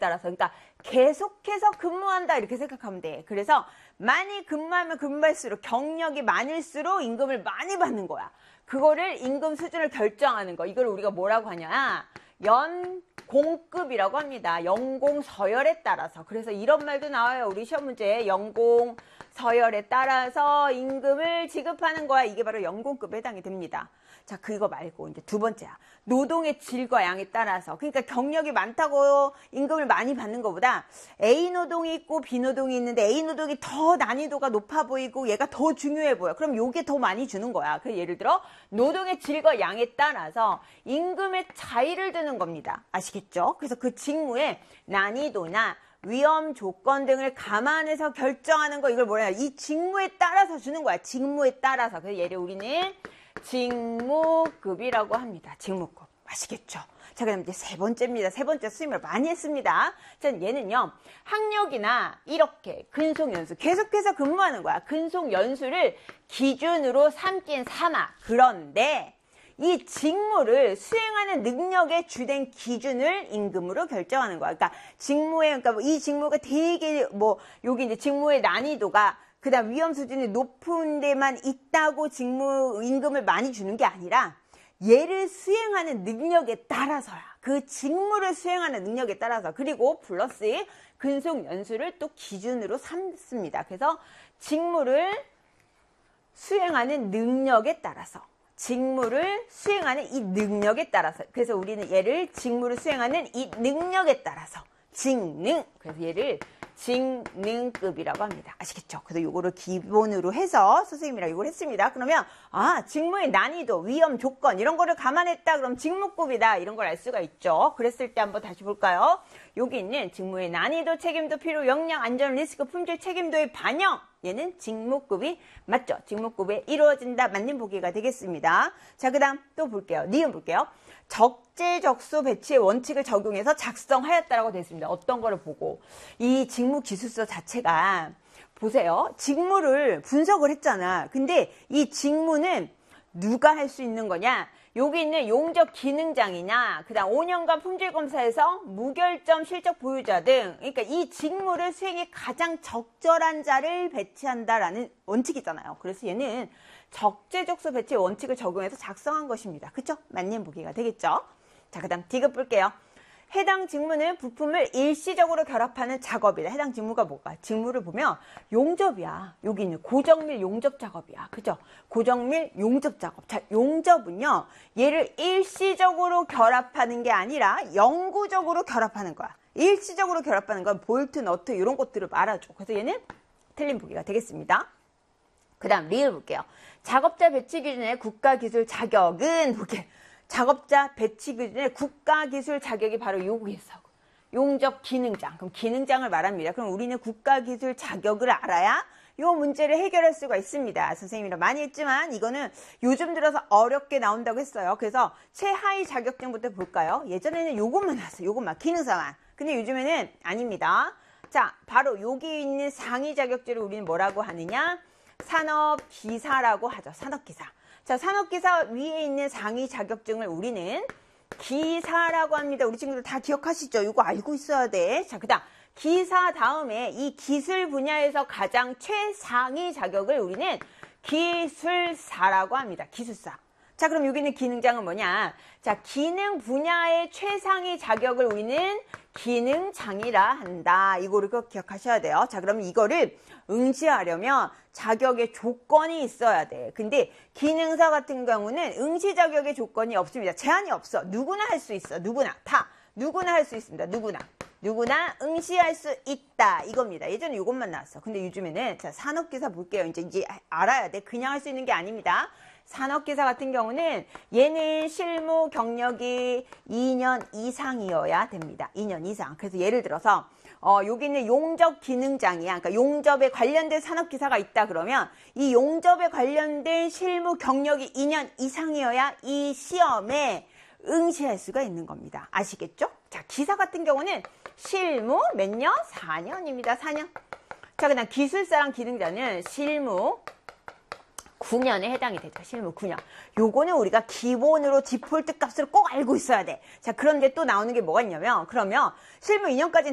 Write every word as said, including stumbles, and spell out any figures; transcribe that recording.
따라서. 그러니까 계속해서 근무한다 이렇게 생각하면 돼. 그래서 많이 근무하면 근무할수록 경력이 많을수록 임금을 많이 받는 거야. 그거를 임금 수준을 결정하는 거. 이걸 우리가 뭐라고 하냐? 연공급이라고 합니다. 연공 서열에 따라서. 그래서 이런 말도 나와요. 우리 시험 문제에 연공 서열에 따라서 임금을 지급하는 거야. 이게 바로 연공급에 해당이 됩니다. 자, 그거 말고 이제 두 번째야. 노동의 질과 양에 따라서. 그러니까 경력이 많다고 임금을 많이 받는 것보다 A 노동이 있고 B 노동이 있는데 A 노동이 더 난이도가 높아 보이고 얘가 더 중요해 보여. 그럼 요게 더 많이 주는 거야. 그 예를 들어 노동의 질과 양에 따라서 임금의 차이를 두는 겁니다. 아시겠죠? 그래서 그 직무의 난이도나 위험 조건 등을 감안해서 결정하는 거, 이걸 뭐냐? 이 직무에 따라서 주는 거야. 직무에 따라서. 그래서 얘를 우리는 직무급이라고 합니다. 직무급. 아시겠죠? 자, 그럼 이제 세 번째입니다. 세 번째 수임을 많이 했습니다. 자, 얘는요, 학력이나 이렇게 근속연수, 계속해서 근무하는 거야. 근속연수를 기준으로 삼긴 삼아. 그런데 이 직무를 수행하는 능력의 주된 기준을 임금으로 결정하는 거야. 그러니까 직무에, 그러니까 이 직무가 되게 뭐, 여기 이제 직무의 난이도가 그 다음 위험 수준이 높은 데만 있다고 직무 임금을 많이 주는 게 아니라 얘를 수행하는 능력에 따라서야. 그 직무를 수행하는 능력에 따라서. 그리고 플러스 근속 연수를 또 기준으로 삼습니다. 그래서 직무를 수행하는 능력에 따라서. 직무를 수행하는 이 능력에 따라서. 그래서 우리는 얘를 직무를 수행하는 이 능력에 따라서. 직능. 그래서 얘를 직능급이라고 합니다. 아시겠죠? 그래서 요거를 기본으로 해서 선생님이랑 이걸 했습니다. 그러면 아, 직무의 난이도, 위험 조건 이런 거를 감안했다. 그럼 직무급이다. 이런 걸 알 수가 있죠. 그랬을 때 한번 다시 볼까요? 여기 있는 직무의 난이도, 책임도, 필요, 역량, 안전, 리스크, 품질, 책임도의 반영. 얘는 직무급이 맞죠? 직무급에 이루어진다. 맞는 보기가 되겠습니다. 자, 그 다음 또 볼게요. 니은 볼게요. 적재적소 배치의 원칙을 적용해서 작성하였다라고 되어 있습니다. 어떤 거를 보고. 이 직무기술서 자체가 보세요. 직무를 분석을 했잖아. 근데 이 직무는 누가 할 수 있는 거냐? 여기 있는 용접 기능장이냐, 그 다음 오 년간 품질검사에서 무결점 실적 보유자 등, 그러니까 이 직무를 수행에 가장 적절한 자를 배치한다라는 원칙이잖아요. 그래서 얘는 적재적소 배치의 원칙을 적용해서 작성한 것입니다. 그쵸? 맞는 보기가 되겠죠? 자, 그 다음 디귿 볼게요. 해당 직무는 부품을 일시적으로 결합하는 작업이다. 해당 직무가 뭐가? 직무를 보면 용접이야. 여기 있는 고정밀 용접 작업이야. 그죠? 고정밀 용접 작업. 자, 용접은요, 얘를 일시적으로 결합하는 게 아니라 영구적으로 결합하는 거야. 일시적으로 결합하는 건 볼트, 너트 이런 것들을 말아줘. 그래서 얘는 틀린 보기가 되겠습니다. 그 다음 리을 볼게요. 작업자 배치 기준의 국가기술 자격은 볼게요. 작업자 배치 기준의 국가기술 자격이 바로 여기에서 용접 기능장. 그럼 기능장을 말합니다. 그럼 우리는 국가기술 자격을 알아야 이 문제를 해결할 수가 있습니다. 선생님이랑 많이 했지만 이거는 요즘 들어서 어렵게 나온다고 했어요. 그래서 최하위 자격증부터 볼까요? 예전에는 요것만 나왔어요. 요것만, 기능사만. 근데 요즘에는 아닙니다. 자, 바로 여기 있는 상위 자격증을 우리는 뭐라고 하느냐? 산업기사라고 하죠. 산업기사. 자, 산업기사 위에 있는 상위 자격증을 우리는 기사라고 합니다. 우리 친구들 다 기억하시죠? 이거 알고 있어야 돼. 자, 그 다음 기사 다음에 이 기술 분야에서 가장 최상위 자격을 우리는 기술사라고 합니다. 기술사. 자, 그럼 여기 있는 기능장은 뭐냐? 자, 기능 분야의 최상위 자격을 우리는 기능장이라 한다. 이거를 꼭 기억하셔야 돼요. 자, 그럼 이거를 응시하려면 자격의 조건이 있어야 돼. 근데 기능사 같은 경우는 응시 자격의 조건이 없습니다. 제한이 없어. 누구나 할 수 있어. 누구나. 다. 누구나 할 수 있습니다. 누구나. 누구나 응시할 수 있다. 이겁니다. 예전에 이것만 나왔어. 근데 요즘에는 자, 산업기사 볼게요. 이제 이제 알아야 돼. 그냥 할 수 있는 게 아닙니다. 산업기사 같은 경우는 얘는 실무 경력이 이 년 이상이어야 됩니다. 이 년 이상. 그래서 예를 들어서 어, 여기는 용접 기능장이야. 그러니까 용접에 관련된 산업기사가 있다 그러면 이 용접에 관련된 실무 경력이 이 년 이상이어야 이 시험에 응시할 수가 있는 겁니다. 아시겠죠? 자, 기사 같은 경우는 실무 몇 년? 사 년입니다. 사 년. 자, 그다음 기술사랑 기능자는 실무 구 년에 해당이 되죠. 실무 구 년. 요거는 우리가 기본으로 디폴트 값을 꼭 알고 있어야 돼. 자, 그런데 또 나오는 게 뭐가 있냐면, 그러면 실무 이 년까지